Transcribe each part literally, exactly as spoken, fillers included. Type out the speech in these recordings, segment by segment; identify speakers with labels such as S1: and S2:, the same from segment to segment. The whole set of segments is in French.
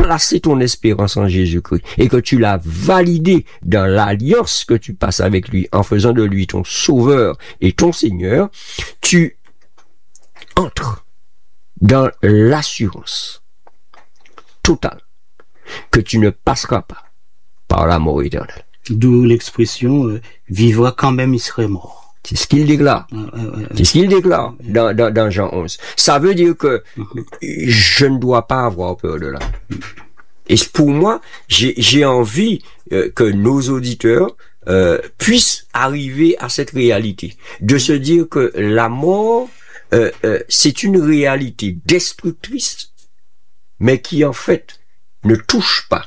S1: placé ton espérance en Jésus-Christ et que tu l'as validé dans l'alliance que tu passes avec lui en faisant de lui ton sauveur et ton Seigneur, tu entres dans l'assurance totale que tu ne passeras pas par la mort éternelle.
S2: D'où l'expression euh, « vivra quand même, il serait mort ».
S1: C'est ce qu'il déclare.
S2: Ouais, ouais, ouais.
S1: C'est ce qu'il déclare dans, dans, dans Jean onze. Ça veut dire que je ne dois pas avoir peur de là. Et pour moi, j'ai, j'ai envie euh, que nos auditeurs euh, puissent arriver à cette réalité, de se dire que la mort, euh, euh, c'est une réalité destructrice, mais qui en fait ne touche pas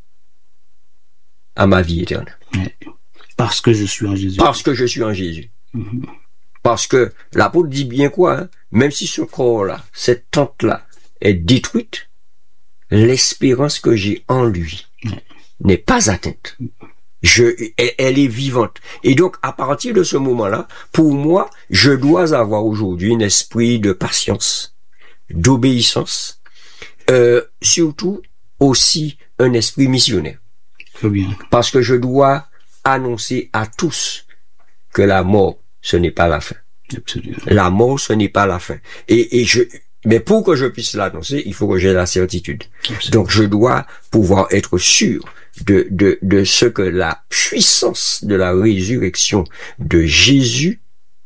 S1: à ma vie éternelle.
S2: Ouais. Parce que je suis en Jésus.
S1: Parce que je suis en Jésus.
S2: Mm-hmm.
S1: Parce que l'apôtre dit bien quoi, hein? Même si ce corps-là, cette tente-là est détruite, l'espérance que j'ai en lui ouais. n'est pas atteinte. Je, elle, elle est vivante. Et donc, à partir de ce moment-là, pour moi, je dois avoir aujourd'hui un esprit de patience, d'obéissance, euh, surtout aussi un esprit missionnaire.
S2: Très bien.
S1: Parce que je dois annoncer à tous que la mort, ce n'est pas la fin.
S2: Absolument.
S1: La mort, ce n'est pas la fin. Et, et je, mais pour que je puisse l'annoncer, il faut que j'ai la certitude. Absolument. Donc, je dois pouvoir être sûr de, de, de ce que la puissance de la résurrection de Jésus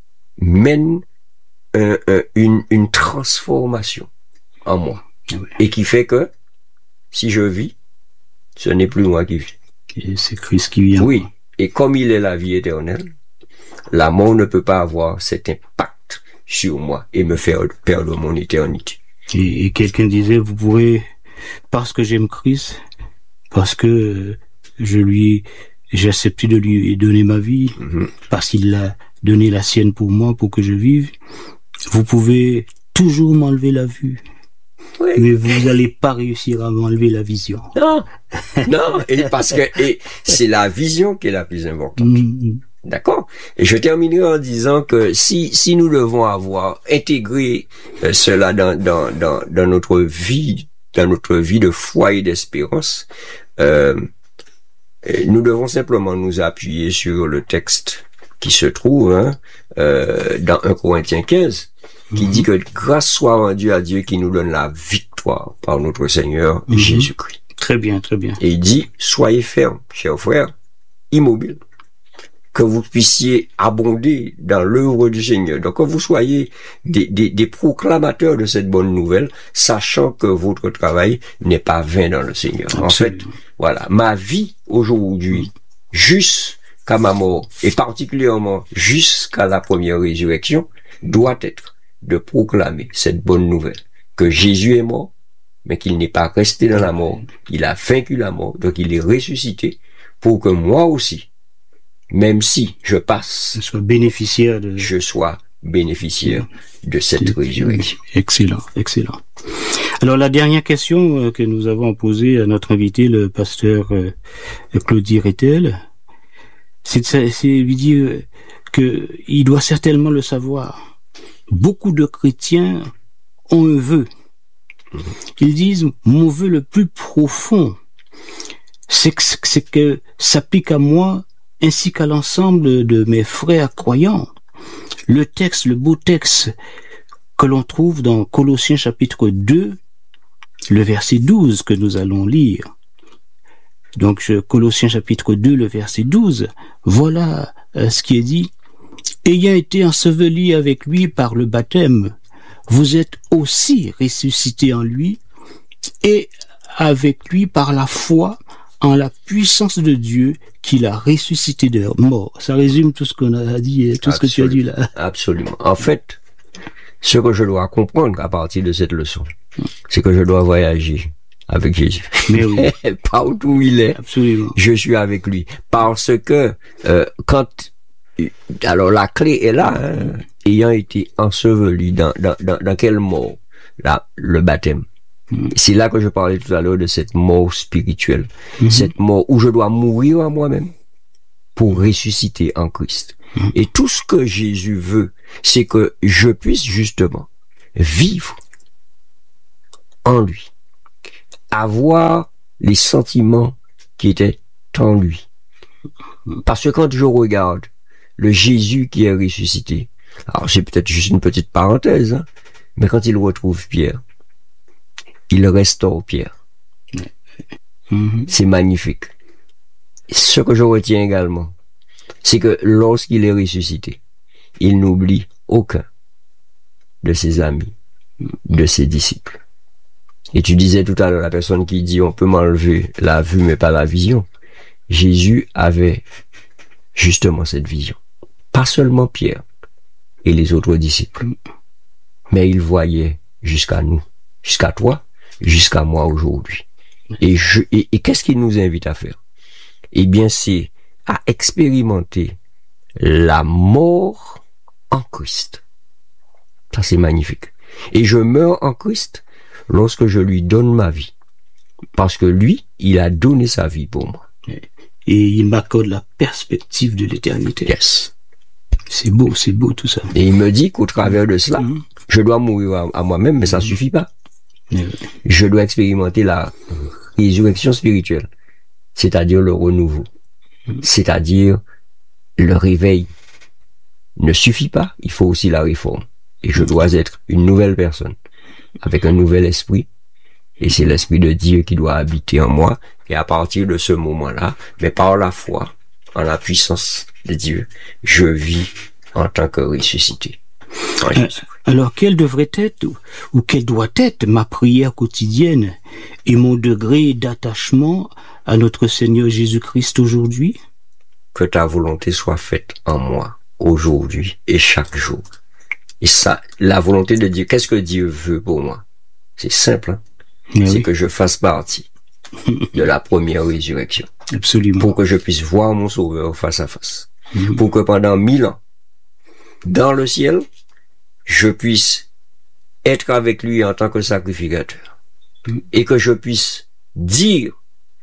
S1: mène un, un, une, une transformation en moi.
S2: Oui.
S1: Et qui fait que, si je vis, ce n'est plus moi qui vis.
S2: Et c'est Christ qui vient.
S1: Oui. Et comme il est la vie éternelle, la mort ne peut pas avoir cet impact sur moi et me faire perdre mon éternité.
S2: Et, et quelqu'un disait, vous pourrez, parce que j'aime Christ, parce que je lui, j'ai accepté de lui donner ma vie, mm-hmm. parce qu'il a donné la sienne pour moi, pour que je vive, vous pouvez toujours m'enlever la vue. Oui. Mais vous n'allez pas réussir à m'enlever la vision.
S1: Non, non, et parce que et c'est la vision qui est la plus importante. Mm-hmm. D'accord. Et je terminerai en disant que si si nous devons avoir intégré euh, cela dans dans dans dans notre vie, dans notre vie de foi et d'espérance, euh, nous devons simplement nous appuyer sur le texte qui se trouve hein, euh, dans un Corinthiens quinze, qui mm-hmm. dit que grâce soit rendue à Dieu qui nous donne la victoire par notre Seigneur mm-hmm. Jésus-Christ.
S2: Très bien, très bien.
S1: Et il dit, soyez fermes, chers frères, immobiles, que vous puissiez abonder dans l'œuvre du Seigneur. Donc que vous soyez des, des, des proclamateurs de cette bonne nouvelle, sachant que votre travail n'est pas vain dans le Seigneur. Absolument. En fait, voilà, ma vie aujourd'hui, jusqu'à ma mort, et particulièrement jusqu'à la première résurrection, doit être de proclamer cette bonne nouvelle, que Jésus est mort, mais qu'il n'est pas resté dans la mort, il a vaincu la mort, donc il est ressuscité, pour que moi aussi, même si je passe,
S2: je sois bénéficiaire de,
S1: je sois bénéficiaire de cette résurrection.
S2: Excellent, excellent. Alors la dernière question que nous avons posée à notre invité, le pasteur Claudie Rethel, c'est, c'est lui dire que il doit certainement le savoir. Beaucoup de chrétiens ont un vœu. Ils disent, mon vœu le plus profond, c'est que, c'est que ça pique à moi ainsi qu'à l'ensemble de mes frères croyants. Le texte, le beau texte que l'on trouve dans Colossiens chapitre deux, le verset douze que nous allons lire. Donc, Colossiens chapitre deux, le verset douze, voilà euh, ce qui est dit. Ayant été ensevelis avec lui par le baptême, vous êtes aussi ressuscités en lui et avec lui par la foi en la puissance de Dieu qui l'a ressuscité de mort. Ça résume tout ce qu'on a dit, tout Absolument. Ce que tu as dit là.
S1: Absolument. En fait, ce que je dois comprendre à partir de cette leçon, c'est que je dois voyager avec Jésus.
S2: Mais oui.
S1: Partout où il est,
S2: Absolument.
S1: Je suis avec lui. Parce que euh, quand... Alors la clé est là, hein, ayant été enseveli dans, dans, dans, dans quelle mort? Là, le baptême. C'est là que je parlais tout à l'heure de cette mort spirituelle. Mm-hmm. Cette mort où je dois mourir à moi-même pour ressusciter en Christ. Mm-hmm. Et tout ce que Jésus veut, c'est que je puisse justement vivre en lui. avoir les sentiments qui étaient en lui. Parce que quand je regarde le Jésus qui est ressuscité, alors c'est peut-être juste une petite parenthèse, hein, mais quand il retrouve Pierre, il restaure Pierre. Mm-hmm. C'est magnifique. Ce que je retiens également, c'est que lorsqu'il est ressuscité, il n'oublie aucun de ses amis, de ses disciples. Et tu disais tout à l'heure, la personne qui dit on peut m'enlever la vue mais pas la vision. Jésus avait justement cette vision. Pas seulement Pierre et les autres disciples, mais il voyait jusqu'à nous, jusqu'à toi, jusqu'à moi aujourd'hui. Et, je, et, et qu'est-ce qu'il nous invite à faire? Eh bien, c'est à expérimenter la mort en Christ. Ça, c'est magnifique. Et je meurs en Christ lorsque je lui donne ma vie. Parce que lui, il a donné sa vie pour moi.
S2: Et il m'accorde la perspective de l'éternité.
S1: Yes.
S2: C'est beau, c'est beau tout ça.
S1: Et il me dit qu'au travers de cela, mmh. je dois mourir à, à moi-même, mais ça ne mmh. suffit pas. Mmh. Je dois expérimenter la résurrection spirituelle, c'est-à-dire le renouveau, mmh. c'est-à-dire le réveil. Ne suffit pas, il faut aussi la réforme. Et je dois être une nouvelle personne, avec un nouvel esprit. Et c'est l'esprit de Dieu qui doit habiter en moi. Et à partir de ce moment-là, mais par la foi, en la puissance de Dieu, je vis en tant que ressuscité.
S2: Euh, alors, quelle devrait être ou, ou quelle doit être ma prière quotidienne et mon degré d'attachement à notre Seigneur Jésus-Christ aujourd'hui?
S1: Que ta volonté soit faite en moi, aujourd'hui et chaque jour. Et ça, la volonté de Dieu, qu'est-ce que Dieu veut pour moi? C'est simple, hein? C'est oui. que je fasse partie de la première résurrection.
S2: Absolument.
S1: Pour que je puisse voir mon Sauveur face à face. Mm-hmm. Pour que pendant mille ans, dans le ciel, je puisse être avec lui en tant que sacrificateur. Mm-hmm. Et que je puisse dire,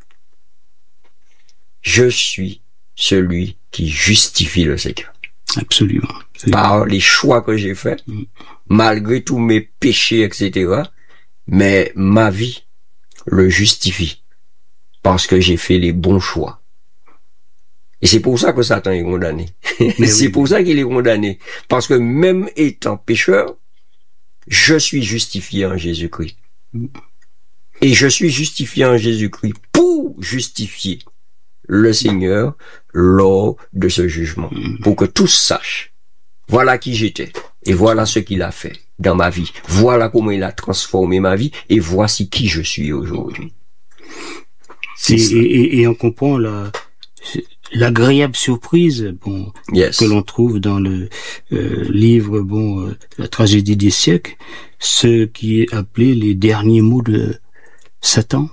S1: je suis celui qui justifie le Seigneur.
S2: Absolument.
S1: Par les choix que j'ai faits, mm-hmm. malgré tous mes péchés, et cetera, mais ma vie le justifie parce que j'ai fait les bons choix. Et c'est pour ça que Satan est condamné. c'est oui. pour ça qu'il est condamné. Parce que même étant pécheur, je suis justifié en Jésus-Christ. Et je suis justifié en Jésus-Christ pour justifier le Seigneur lors de ce jugement. Pour que tous sachent, voilà qui j'étais et voilà ce qu'il a fait dans ma vie. Voilà comment il a transformé ma vie et voici qui je suis aujourd'hui.
S2: Et, et, et on comprend la, l'agréable surprise, bon, yes. que l'on trouve dans le euh, livre, bon, euh, La tragédie des siècles, ce qui est appelé les derniers mots de Satan.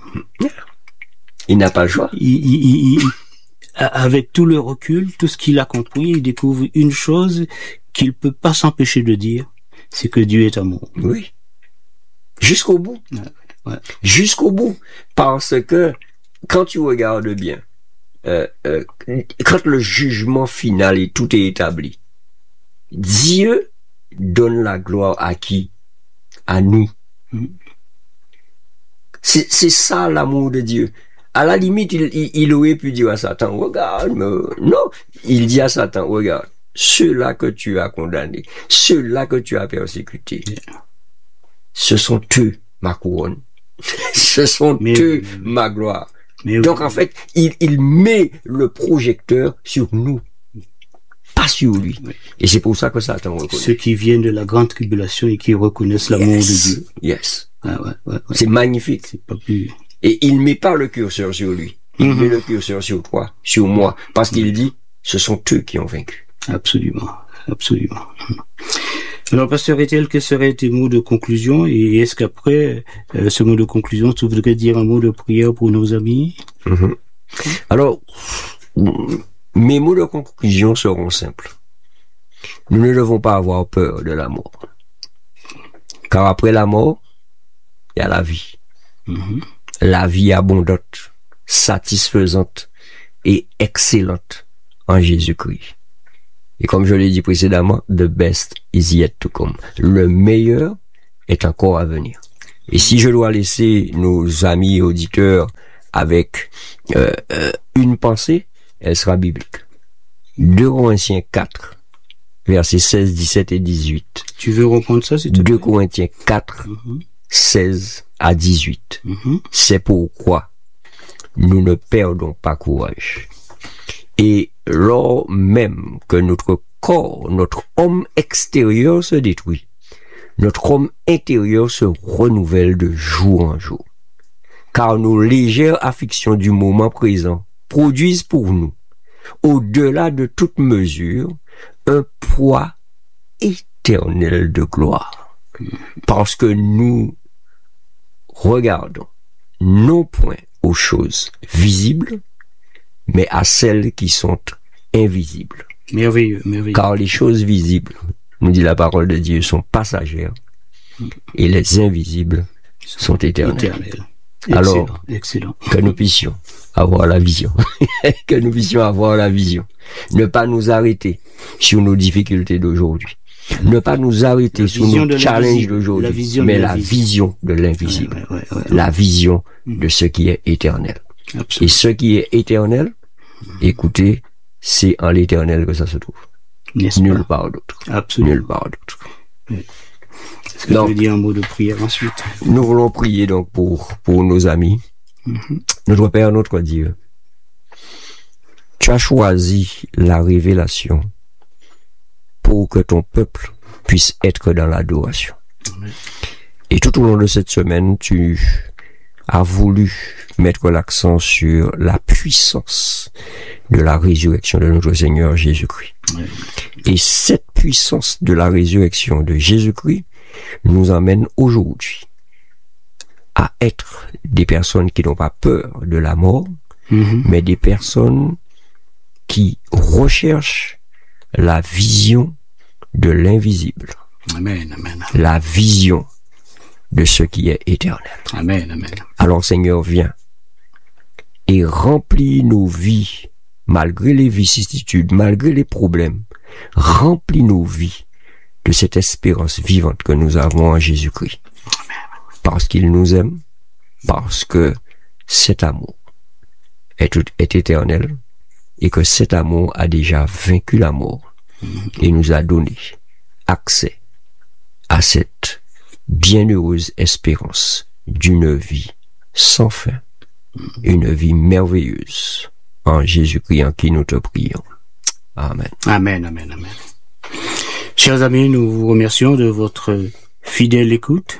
S1: Il n'a pas le choix.
S2: Il, il, il, avec tout le recul, tout ce qu'il a compris, il découvre une chose qu'il peut pas s'empêcher de dire, c'est que Dieu est amour.
S1: Oui. Jusqu'au bout.
S2: Ouais, ouais.
S1: Jusqu'au bout. Parce que, quand tu regardes bien, euh, euh, quand le jugement final et tout est établi, Dieu donne la gloire à qui? À nous. Mm. C'est, c'est ça l'amour de Dieu. À la limite, il, il, il aurait pu dire à Satan, regarde, mais non, il dit à Satan, regarde, ceux-là que tu as condamnés, ceux-là que tu as persécutés, yeah. ce sont eux ma couronne, ce sont mais, eux mais, ma gloire. Mais, Donc en fait, il, il met le projecteur sur nous, pas sur lui. Oui. Et c'est pour ça que Satan reconnaît.
S2: Ceux qui viennent de la grande tribulation et qui reconnaissent l'amour
S1: yes.
S2: de Dieu.
S1: Yes.
S2: Ah, ouais, ouais, ouais.
S1: C'est magnifique.
S2: C'est pas plus...
S1: Et il met pas le curseur sur lui. Il mm-hmm. met le curseur sur toi, sur moi. Parce qu'il dit, ce sont eux qui ont vaincu.
S2: Absolument. Absolument. Alors, Pasteur Etiel, quels seraient tes mots de conclusion? Et est-ce qu'après euh, ce mot de conclusion, tu voudrais dire un mot de prière pour nos amis?
S1: Mm-hmm. Alors, mes mots de conclusion seront simples. Nous ne devons pas avoir peur de la mort. Car après la mort, il y a la vie. Mm-hmm. La vie abondante, satisfaisante et excellente en Jésus-Christ. Et comme je l'ai dit précédemment, the best is yet to come. Le meilleur est encore à venir. Et si je dois laisser nos amis auditeurs avec euh, euh, une pensée, elle sera biblique. deux Corinthiens quatre, versets seize, dix-sept et dix-huit.
S2: Tu veux reprendre ça, s'il te plaît?
S1: deux Corinthiens quatre, mm-hmm. seize à dix-huit. Mm-hmm. C'est pourquoi nous ne perdons pas courage. Et lors même que notre corps, notre homme extérieur se détruit, notre homme intérieur se renouvelle de jour en jour. Car nos légères afflictions du moment présent produisent pour nous, au-delà de toute mesure, un poids éternel de gloire. Parce que nous regardons non point aux choses visibles, mais à celles qui sont invisibles.
S2: Merveilleux, merveilleux.
S1: Car les choses visibles, nous dit la parole de Dieu, sont passagères, et les invisibles sont éternels.
S2: Éternel.
S1: Alors,
S2: excellent, excellent.
S1: Que nous puissions avoir la vision. Que nous puissions avoir la vision. Ne pas nous arrêter sur nos difficultés d'aujourd'hui. Ne pas nous arrêter la sur nos challenges d'aujourd'hui, mais la vision de l'invisible. Ouais, ouais, ouais, ouais, ouais. La vision de ce qui est éternel. Absolument. Et ce qui est éternel, écoutez, c'est en l'éternel que ça se trouve.
S2: N'est-ce
S1: Nulle
S2: pas?
S1: part d'autre.
S2: Absolument.
S1: Nulle part d'autre.
S2: Oui. Est-ce que donc, tu veux dire un mot de prière ensuite?
S1: Nous voulons prier donc pour, pour nos amis. Mm-hmm. Notre Père, notre Dieu, tu as choisi la révélation pour que ton peuple puisse être dans l'adoration. Mm-hmm. Et tout au long de cette semaine, tu as voulu mettre l'accent sur la puissance de la résurrection de notre Seigneur Jésus-Christ. Mm-hmm. Et cette puissance de la résurrection de Jésus-Christ nous amène aujourd'hui à être des personnes qui n'ont pas peur de la mort, mm-hmm. mais des personnes qui recherchent la vision de l'invisible.
S2: Amen, amen.
S1: La vision de ce qui est éternel.
S2: Amen, amen.
S1: Alors Seigneur, viens et remplis nos vies, malgré les vicissitudes, malgré les problèmes, remplis nos vies de cette espérance vivante que nous avons en Jésus-Christ. Parce qu'il nous aime, parce que cet amour est, est éternel, et que cet amour a déjà vaincu la mort, et nous a donné accès à cette bienheureuse espérance d'une vie sans fin, une vie merveilleuse, en Jésus-Christ en qui nous te prions. Amen.
S2: Amen, amen, amen. Chers amis, nous vous remercions de votre fidèle écoute.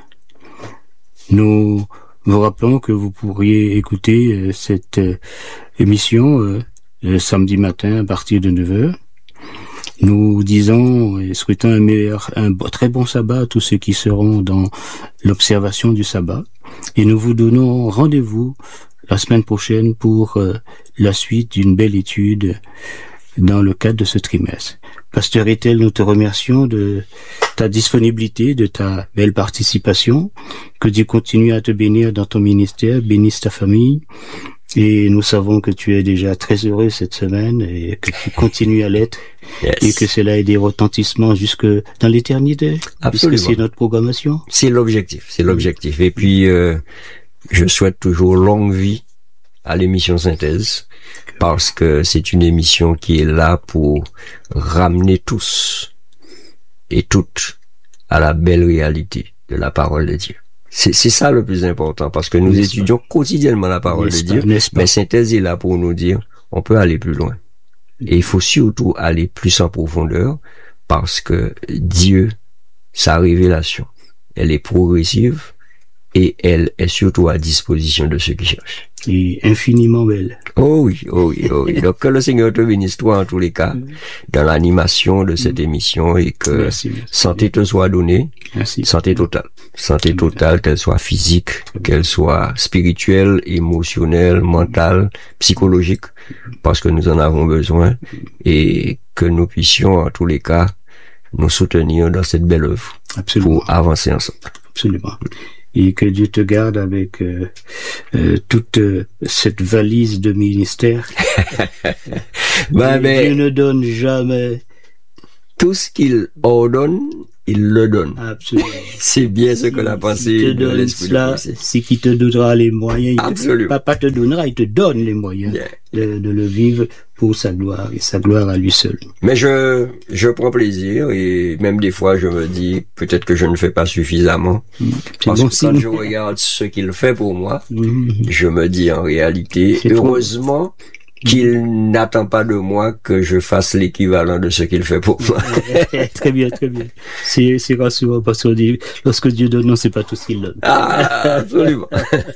S2: Nous vous rappelons que vous pourriez écouter euh, cette euh, émission euh, le samedi matin à partir de neuf heures. Nous disons et souhaitons un meilleur, un très bon sabbat à tous ceux qui seront dans l'observation du sabbat. Et nous vous donnons rendez-vous la semaine prochaine pour euh, la suite d'une belle étude dans le cadre de ce trimestre. Pasteur Ethel, nous te remercions de ta disponibilité, de ta belle participation. Que Dieu continue à te bénir dans ton ministère, bénisse ta famille. Et nous savons que tu es déjà très heureux cette semaine et que tu continues à l'être. Yes. Et que cela ait des retentissements jusque dans l'éternité.
S1: Absolument.
S2: Puisque c'est notre programmation.
S1: C'est l'objectif, c'est l'objectif. Et puis, euh, je souhaite toujours longue vie à l'émission Synthèse, parce que c'est une émission qui est là pour ramener tous et toutes à la belle réalité de la parole de Dieu. C'est, c'est ça le plus important, parce que nous n'est-ce étudions pas? Quotidiennement la parole n'est-ce de Dieu, mais Synthèse est là pour nous dire, on peut aller plus loin. Et il faut surtout aller plus en profondeur, parce que Dieu, sa révélation, elle est progressive, et elle est surtout à disposition de ceux qui cherchent.
S2: Et infiniment belle.
S1: Oh oui, oh oui, oh oui. Donc que le Seigneur te bénisse toi en tous les cas, dans l'animation de cette émission, et que merci, merci. Santé te soit donnée.
S2: Merci.
S1: Santé totale. Santé totale, qu'elle soit physique, qu'elle soit spirituelle, émotionnelle, mentale, psychologique, parce que nous en avons besoin, et que nous puissions en tous les cas nous soutenir dans cette belle œuvre. Absolument. Pour avancer ensemble.
S2: Absolument. Et que Dieu te garde avec euh, euh, toute euh, cette valise de ministère.
S1: ben,
S2: Dieu ne donne jamais.
S1: Tout ce qu'il ordonne, il le donne.
S2: Absolument.
S1: C'est bien ce que la pensée
S2: te
S1: de
S2: donne
S1: l'esprit
S2: cela,
S1: de pensée.
S2: c'est qu'il te donnera les moyens.
S1: Absolument.
S2: Papa te donnera, il te donne les moyens
S1: Yeah.
S2: de, de le vivre pour sa gloire et sa gloire à lui seul.
S1: Mais je, je prends plaisir et même des fois je me dis peut-être que je ne fais pas suffisamment.
S2: C'est
S1: Parce
S2: bon
S1: que quand
S2: signe.
S1: je regarde ce qu'il fait pour moi,
S2: Mhm.
S1: je me dis en réalité,
S2: C'est trop.
S1: heureusement qu'il n'attend pas de moi que je fasse l'équivalent de ce qu'il fait pour moi.
S2: Très bien, très bien. C'est, c'est rassurant parce qu'on dit, lorsque Dieu donne, non, c'est pas tout ce qu'il donne.
S1: Ah, absolument.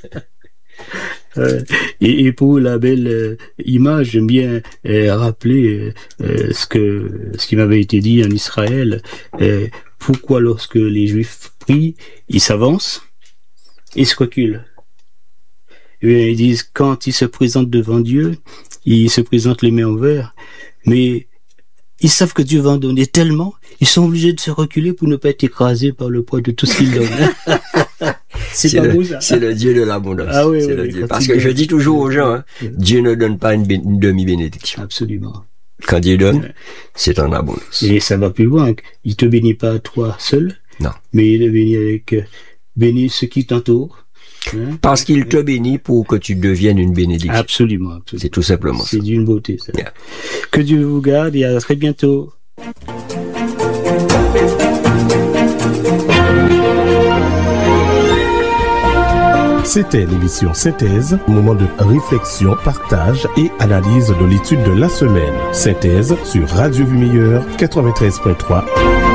S2: Euh, et, et pour la belle euh, image, j'aime bien euh, rappeler euh, euh, ce que ce qui m'avait été dit en Israël. Euh, pourquoi lorsque les Juifs prient, ils s'avancent, ils se reculent. Et bien, ils disent quand ils se présentent devant Dieu, ils se présentent les mains ouvertes, mais ils savent que Dieu va en donner tellement, ils sont obligés de se reculer pour ne pas être écrasés par le poids de tout ce qu'il donne. C'est,
S1: C'est
S2: pas
S1: le,
S2: beau, ça.
S1: c'est le Dieu de l'abondance.
S2: Ah oui,
S1: C'est
S2: oui,
S1: le
S2: oui,
S1: Dieu.
S2: quand
S1: Parce
S2: il
S1: que
S2: donne-
S1: je dis toujours aux gens, hein,
S2: Oui.
S1: Dieu ne donne pas une, bé- une demi-bénédiction.
S2: Absolument.
S1: Quand Dieu donne,
S2: Ouais.
S1: c'est en abondance.
S2: Et ça va plus loin. Il te bénit pas toi seul,
S1: Non.
S2: mais il te bénit avec euh, bénit ceux qui t'entourent. Hein?
S1: Parce qu'il te bénit pour que tu deviennes une bénédiction.
S2: Absolument, absolument.
S1: C'est tout simplement ça.
S2: C'est d'une beauté, ça.
S1: Yeah.
S2: Que Dieu vous garde et à très bientôt.
S3: C'était l'émission Synthèse, moment de réflexion, partage et analyse de l'étude de la semaine. Synthèse sur Radio Vue Meilleure quatre-vingt-treize point trois.